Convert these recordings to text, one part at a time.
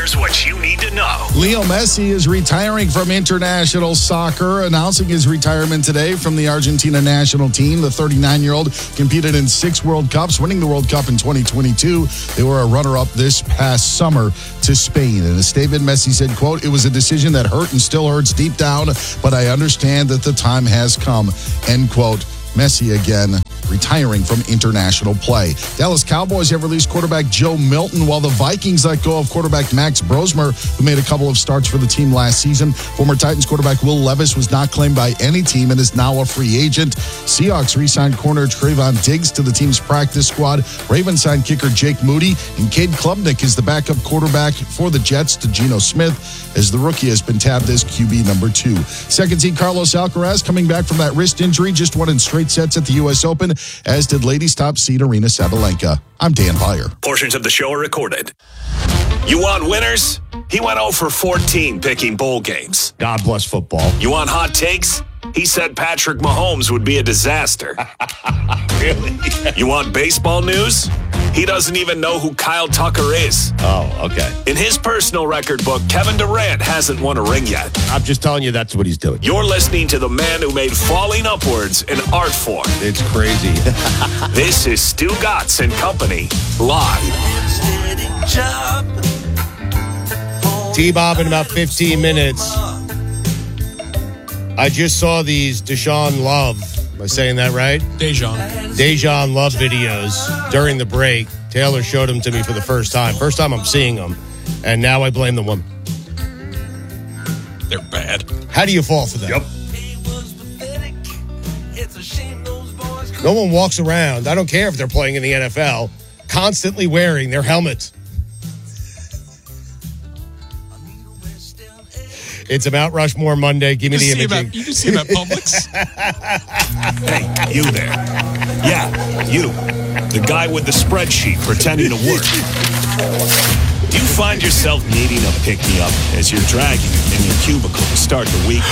Here's what you need to know. Leo Messi is retiring from international soccer, announcing his retirement today from the Argentina national team. The 39-year-old competed in 6 World Cups, winning the World Cup in 2022. They were a runner-up this past summer to Spain. In a statement, Messi said, quote, "It was a decision that hurt and still hurts deep down, but I understand that the time has come," end quote. Messi again retiring from international play. Dallas Cowboys have released quarterback Joe Milton, while the Vikings let go of quarterback Max Brosmer, who made a couple of starts for the team last season. Former Titans quarterback Will Levis was not claimed by any team and is now a free agent. Seahawks re-signed corner Trayvon Diggs to the team's practice squad. Ravens signed kicker Jake Moody, and Cade Klubnik is the backup quarterback for the Jets to Geno Smith, as the rookie has been tabbed as QB number 2. Second seed Carlos Alcaraz, coming back from that wrist injury, just won in straight sets at the U.S. Open, as did ladies top seed Arena Sabalenka. I'm Dan Beyer. Portions of the show are recorded. You want winners? He went 0 for 14 picking bowl games. God bless football. You want hot takes? He said Patrick Mahomes would be a disaster. Really? You want baseball news? He doesn't even know who Kyle Tucker is. Oh, okay. In his personal record book, Kevin Durant hasn't won a ring yet. I'm just telling you that's what he's doing. You're listening to the man who made falling upwards an art form. It's crazy. This is Stu Gatz and Company, live. T-Bob in about 15 minutes. I just saw these Deshaun Love, am I saying that right? Dejan Love videos during the break. Taylor showed them to me for the first time. First time I'm seeing them, and now I blame the woman. They're bad. How do you fall for that? Yep. No one walks around, I don't care if they're playing in the NFL, constantly wearing their helmet. It's a Mount Rushmore Monday. Give me the imaging. You can see him at Publix. Hey, you there. Yeah, you. The guy with the spreadsheet pretending to work. Do you find yourself needing a pick-me-up as you're dragging in your cubicle to start the week?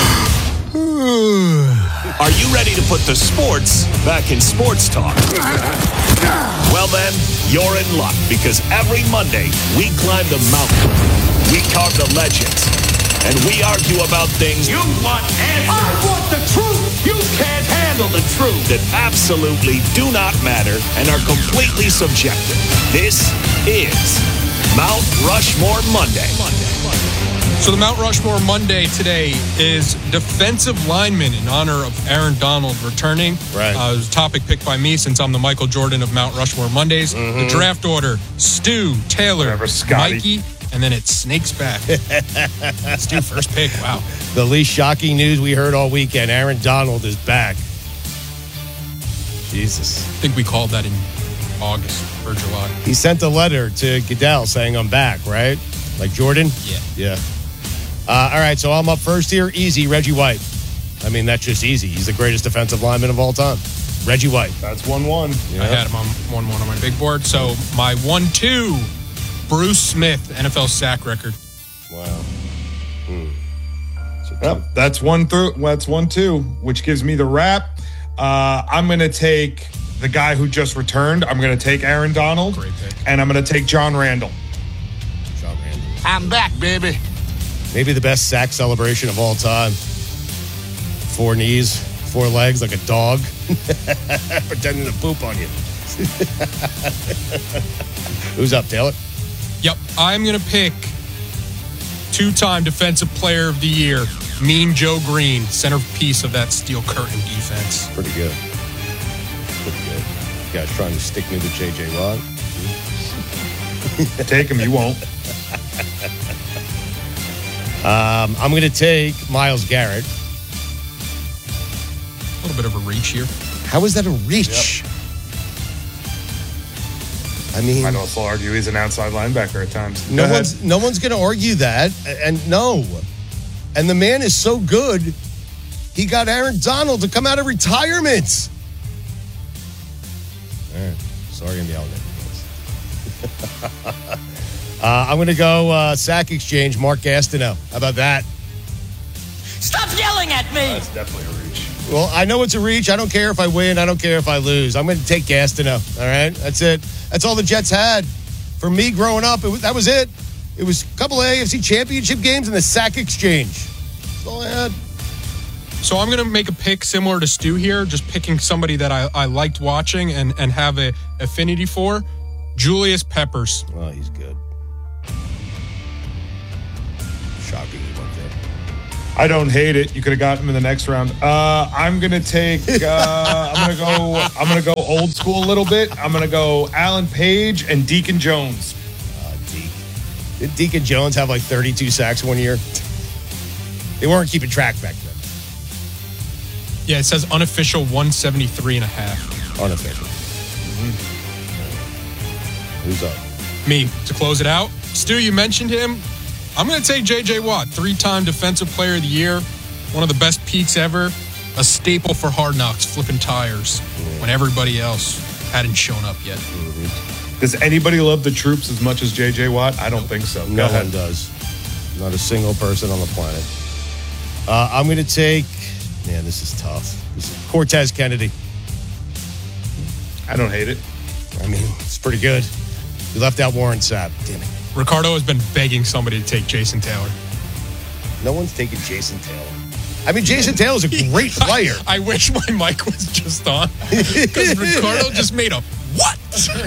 Are you ready to put the sports back in sports talk? Well then, you're in luck, because every Monday we climb the mountain, we carve the legends, and we argue about things you want answers. I want the truth. You can't handle the truth. That absolutely do not matter and are completely subjective. This is Mount Rushmore Monday. So the Mount Rushmore Monday today is defensive lineman in honor of Aaron Donald returning. Right. It was a topic picked by me since I'm the Michael Jordan of Mount Rushmore Mondays. Mm-hmm. The draft order, Stu, Taylor, Mikey, and then it snakes back. Stu, first pick. Wow. The least shocking news we heard all weekend, Aaron Donald is back. Jesus. I think we called that in August or July. He sent a letter to Goodell saying I'm back, right? Like Jordan? Yeah. All right, so I'm up first here. Easy, Reggie White. I mean, that's just easy. He's the greatest defensive lineman of all time. Reggie White. That's 1-1. Yeah. I had him on 1-1 on my big board. So my 1-2, Bruce Smith, NFL sack record. Wow. Yep, that's 1-2, which gives me the wrap. I'm going to take the guy who just returned. I'm going to take Aaron Donald. Great pick. And I'm going to take John Randall. John Randall. I'm back, baby. Maybe the best sack celebration of all time. 4 knees, 4 legs, like a dog. Pretending to poop on you. Who's up, Taylor? Yep, I'm going to pick 2-time Defensive Player of the Year, Mean Joe Green, centerpiece of that steel curtain defense. Pretty good. You guys trying to stick me with J.J. Watt? Take him, you won't. I'm going to take Myles Garrett. A little bit of a reach here. How is that a reach? Yep. I mean, I'd also argue he's an outside linebacker at times. no one's going to argue that. And no. And the man is so good, he got Aaron Donald to come out of retirement. All right. Sorry I'm yelling at you guys. I'm going to go sack exchange, Mark Gastineau. How about that? Stop yelling at me! That's definitely a reach. Well, I know it's a reach. I don't care if I win. I don't care if I lose. I'm going to take Gastineau. All right? That's it. That's all the Jets had. For me growing up, that was it. It was a couple of AFC championship games and the sack exchange. That's all I had. So I'm going to make a pick similar to Stu here, just picking somebody that I liked watching and have a affinity for. Julius Peppers. Oh, he's good. Shocking he went there. I don't hate it. You could have gotten him in the next round. I'm gonna take. I'm gonna go old school a little bit. I'm gonna go Alan Page and Deacon Jones. Did Deacon Jones have like 32 sacks one year? They weren't keeping track back then. Yeah, it says unofficial 173.5. Unofficial. Who's up? Me, to close it out. Stu, you mentioned him. I'm going to take J.J. Watt, 3-time Defensive Player of the Year, one of the best peaks ever, a staple for Hard Knocks, flipping tires when everybody else hadn't shown up yet. Does anybody love the troops as much as J.J. Watt? I don't think so. No one does. Not a single person on the planet. I'm going to take... Man, this is tough. This is Cortez Kennedy. I don't hate it. I mean, it's pretty good. You left out Warren Sapp. Damn it. Ricardo has been begging somebody to take Jason Taylor. No one's taking Jason Taylor. I mean, Jason Taylor's a great player. I wish my mic was just on. Because Ricardo just made a what?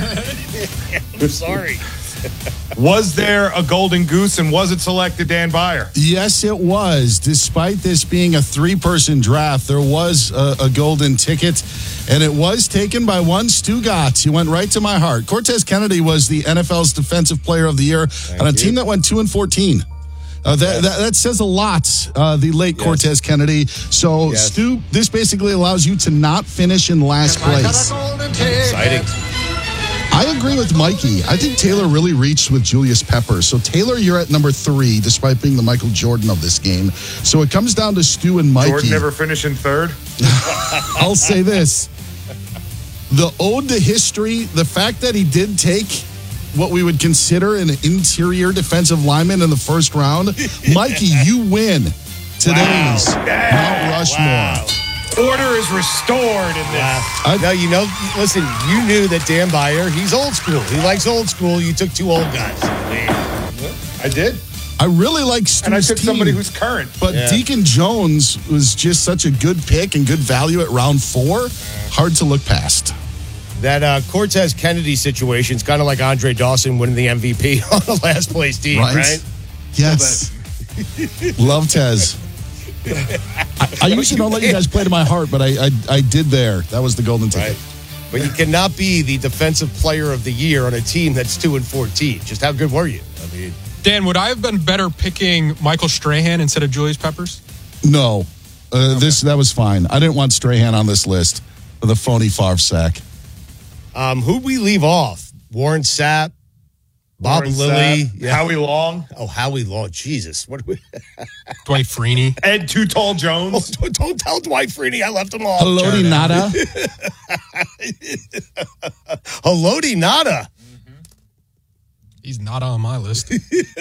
I'm sorry. Was there a golden goose and was it selected Dan Byer? Yes, it was. Despite this being a 3-person draft, there was a golden ticket, and it was taken by one Stugatz. He went right to my heart. Cortez Kennedy was the NFL's Defensive Player of the Year on a team that went 2-14. That says a lot, the late Cortez Kennedy. So, Stu, this basically allows you to not finish in last place. Exciting. I agree with Mikey. I think Taylor really reached with Julius Peppers. So, Taylor, you're at number 3, despite being the Michael Jordan of this game. So, it comes down to Stu and Mikey. Jordan never finished in 3rd? I'll say this. The ode to history, the fact that he did take what we would consider an interior defensive lineman in the first round, Mikey, you win today's Mount Rushmore. Wow. Order is restored in this. No, listen, you knew that Dan Byer, he's old school. He likes old school. You took 2 old guys. I did. I really like Stu's And I took team, somebody who's current. But Deacon Jones was just such a good pick and good value at round 4. Hard to look past. That Cortez Kennedy situation is kind of like Andre Dawson winning the MVP on the last place team, right? Yes. Love Tez. I usually don't let you guys play to my heart, but I did there. That was the golden ticket. Right. But you cannot be the Defensive Player of the Year on a team that's 2-14. Just how good were you? I mean, Dan, would I have been better picking Michael Strahan instead of Julius Peppers? No. That was fine. I didn't want Strahan on this list. The phony Favre sack. Who'd we leave off? Warren Sapp, Bob Lilly, Howie Long. Oh, Howie Long, Jesus! What? Dwight Freeney, Ed Too Tall Jones. Oh, don't tell Dwight Freeney I left him off. Haloti Ngata. Haloti Ngata. He's not on my list.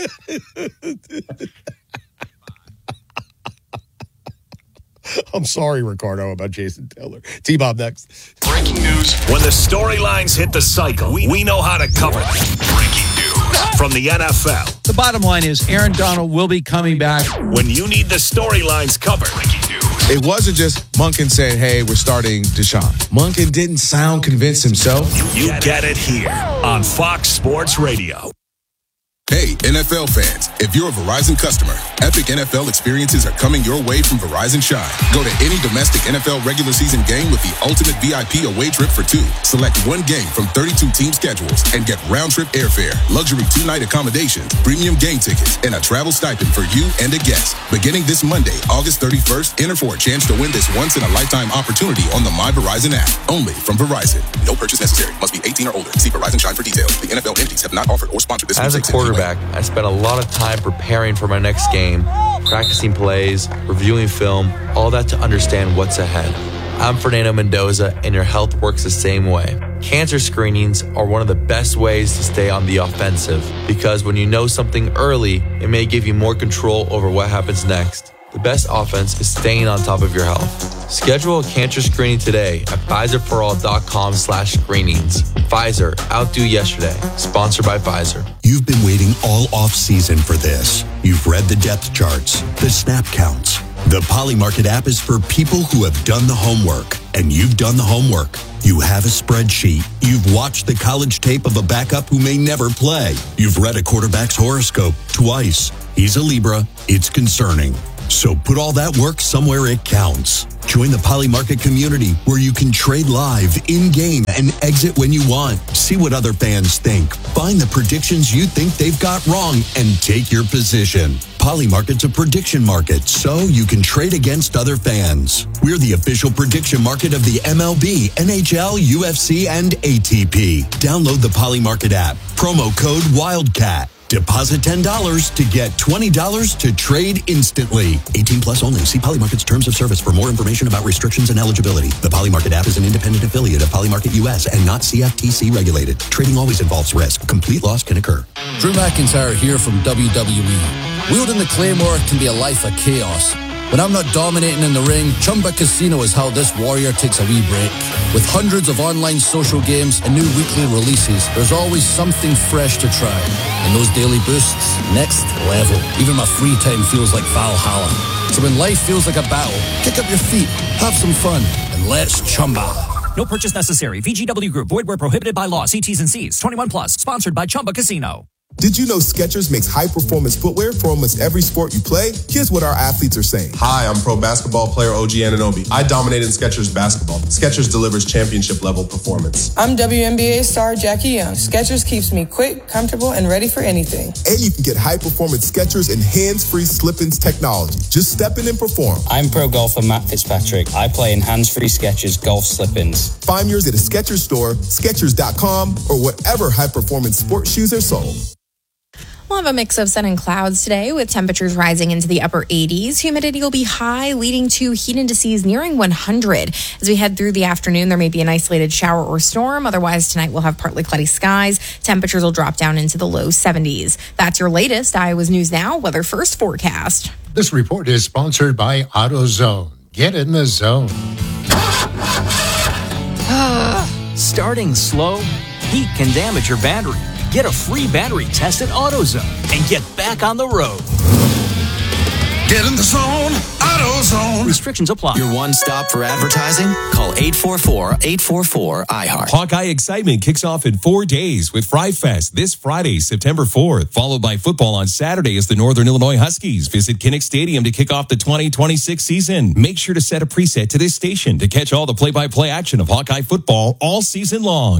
I'm sorry, Ricardo, about Jason Taylor. T-Bob next. Breaking news. When the storylines hit the cycle, we know how to cover them. Breaking news from the NFL. The bottom line is Aaron Donald will be coming back. When you need the storylines covered. Breaking news. It wasn't just Monken saying, hey, we're starting Deshaun. Monken didn't sound convinced himself. You get it here on Fox Sports Radio. Hey, NFL fans, if you're a Verizon customer, epic NFL experiences are coming your way from Verizon Shine. Go to any domestic NFL regular season game with the ultimate VIP away trip for 2. Select one game from 32 team schedules and get round-trip airfare, luxury 2-night accommodations, premium game tickets, and a travel stipend for you and a guest. Beginning this Monday, August 31st, enter for a chance to win this once-in-a-lifetime opportunity on the My Verizon app. Only from Verizon. No purchase necessary. Must be 18 or older. See Verizon Shine for details. The NFL entities have not offered or sponsored this. As a quarterback, I spent a lot of time preparing for my next game, practicing plays, reviewing film, all that to understand what's ahead. I'm Fernando Mendoza, and your health works the same way. Cancer screenings are one of the best ways to stay on the offensive, because when you know something early, it may give you more control over what happens next. the best offense is staying on top of your health. Schedule a cancer screening today at PfizerForAll.com/screenings. Pfizer, outdo yesterday. Sponsored by Pfizer. You've been waiting all off-season for this. You've read the depth charts, the snap counts. The Polymarket app is for people who have done the homework, and you've done the homework. You have a spreadsheet. You've watched the college tape of a backup who may never play. You've read a quarterback's horoscope twice. He's a Libra. It's concerning. So put all that work somewhere it counts. Join the Polymarket community where you can trade live, in-game, and exit when you want. See what other fans think. Find the predictions you think they've got wrong and take your position. Polymarket's a prediction market, so you can trade against other fans. We're the official prediction market of the MLB, NHL, UFC, and ATP. Download the Polymarket app. Promo code WILDCAT. Deposit $10 to get $20 to trade instantly. 18 plus only. See Polymarket's terms of service for more information about restrictions and eligibility. The Polymarket app is an independent affiliate of Polymarket US and not CFTC regulated. Trading always involves risk. Complete loss can occur. Drew McIntyre here from WWE. Wielding the Claymore can be a life of chaos. When I'm not dominating in the ring, Chumba Casino is how this warrior takes a wee break. With hundreds of online social games and new weekly releases, there's always something fresh to try. And those daily boosts, next level. Even my free time feels like Valhalla. So when life feels like a battle, kick up your feet, have some fun, and let's Chumba. No purchase necessary. VGW Group. Void where prohibited by law. See T's and C's. 21 plus. Sponsored by Chumba Casino. Did you know Skechers makes high-performance footwear for almost every sport you play? Here's what our athletes are saying. Hi, I'm pro basketball player OG Anunoby. I dominate in Skechers basketball. Skechers delivers championship-level performance. I'm WNBA star Jackie Young. Skechers keeps me quick, comfortable, and ready for anything. And you can get high-performance Skechers and hands-free slip-ins technology. Just step in and perform. I'm pro golfer Matt Fitzpatrick. I play in hands-free Skechers golf slip-ins. Find yours at a Skechers store, Skechers.com, or whatever high-performance sports shoes are sold. We'll have a mix of sun and clouds today with temperatures rising into the upper 80s. Humidity will be high, leading to heat indices nearing 100. As we head through the afternoon, there may be an isolated shower or storm. Otherwise, tonight we'll have partly cloudy skies. Temperatures will drop down into the low 70s. That's your latest Iowa's News Now Weather First forecast. This report is sponsored by AutoZone. Get in the zone. Starting slow, heat can damage your battery. Get a free battery test at AutoZone and get back on the road. Get in the zone, AutoZone. Restrictions apply. Your one stop for advertising? Call 844-844-iHeart. Hawkeye excitement kicks off in 4 days with Fry Fest this Friday, September 4th, followed by football on Saturday as the Northern Illinois Huskies visit Kinnick Stadium to kick off the 2026 season. Make sure to set a preset to this station to catch all the play-by-play action of Hawkeye football all season long.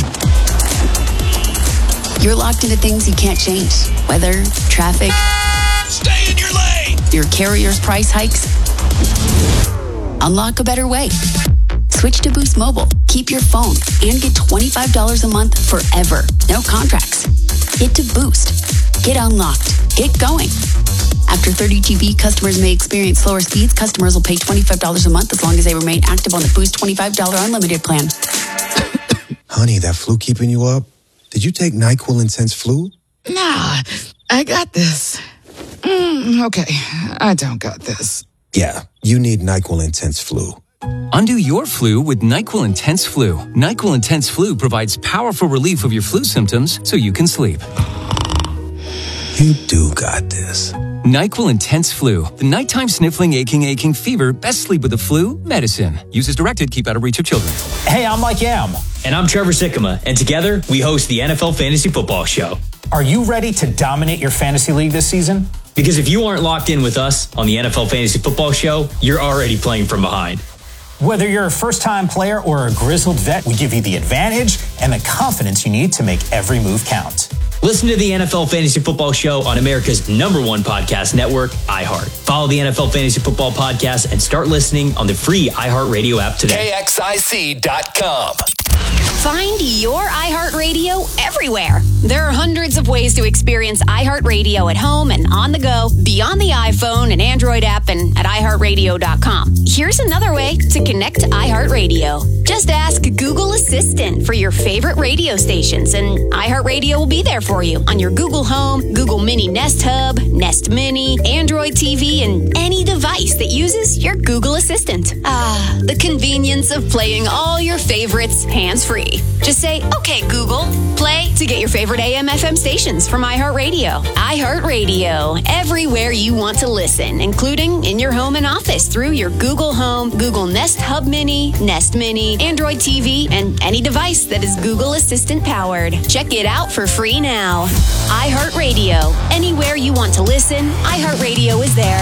You're locked into things you can't change. Weather, traffic. Stay in your lane. Your carrier's price hikes. Unlock a better way. Switch to Boost Mobile. Keep your phone and get $25 a month forever. No contracts. Get to Boost. Get unlocked. Get going. After 30 GB, customers may experience slower speeds. Customers will pay $25 a month as long as they remain active on the Boost $25 unlimited plan. Honey, that flu keeping you up? Did you take NyQuil Intense Flu? Nah, I got this. Okay, I don't got this. Yeah, you need NyQuil Intense Flu. Undo your flu with NyQuil Intense Flu. NyQuil Intense Flu provides powerful relief of your flu symptoms so you can sleep. You do got this. NyQuil Intense Flu. The nighttime sniffling, aching fever. Best sleep with the flu medicine. Use as directed. Keep out of reach of children. Hey, I'm Mike Yam. And I'm Trevor Sikkema. And together, we host the NFL Fantasy Football Show. Are you ready to dominate your fantasy league this season? Because if you aren't locked in with us on the NFL Fantasy Football Show, you're already playing from behind. Whether you're a first-time player or a grizzled vet, we give you the advantage and the confidence you need to make every move count. Listen to the NFL Fantasy Football Show on America's #1 podcast network, iHeart. Follow the NFL Fantasy Football Podcast and start listening on the free iHeartRadio app today. KXIC.com. Find your iHeartRadio everywhere. There are hundreds of ways to experience iHeartRadio at home and on the go, beyond the iPhone and Android app and at iHeartRadio.com. Here's another way to connect to iHeartRadio. Just ask Google Assistant for your favorite radio stations, and iHeartRadio will be there for you on your Google Home, Google Mini Nest Hub, Nest Mini, Android TV, and any device device that uses your Google Assistant. Ah, the convenience of playing all your favorites hands-free. Just say, okay, Google, play to get your favorite AM/FM stations from iHeartRadio. iHeartRadio, everywhere you want to listen, including in your home and office through your Google Home, Google Nest Hub Mini, Nest Mini, Android TV, and any device that is Google Assistant powered. Check it out for free now. iHeartRadio, anywhere you want to listen, iHeartRadio is there.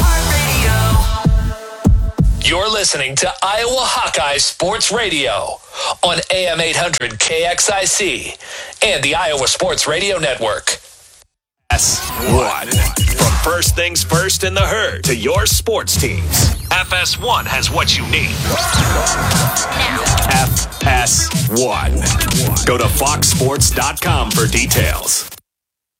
You're listening to Iowa Hawkeye Sports Radio on AM 800 KXIC and the Iowa Sports Radio Network. FS1. From first things first in the herd to your sports teams, FS1 has what you need. FS1. Go to foxsports.com for details.